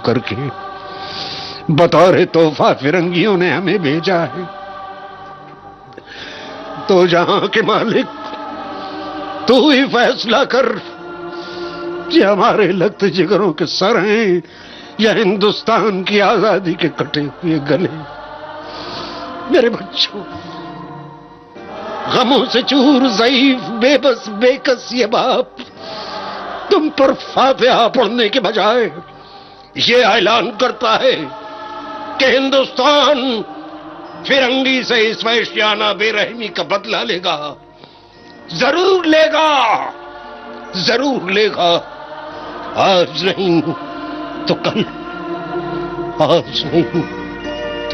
करके बतौर तोहफा फिरंगियों ने हमें भेजा है। तो जहां के मालिक तू ही फैसला कर कि हमारे लख्त जिगरों के सर हैं या हिंदुस्तान की आजादी के कटे हुए गले। मेरे बच्चों, गमों से चूर ज़ईफ बेबस बेकस ये बाप तुम पर फातिहा पढ़ने के बजाय ये ऐलान करता है कि हिंदुस्तान फिरंगी से इस वैश्याना बेरहमी का बदला लेगा। जरूर लेगा, जरूर लेगा। आज नहीं तो कल, आज नहीं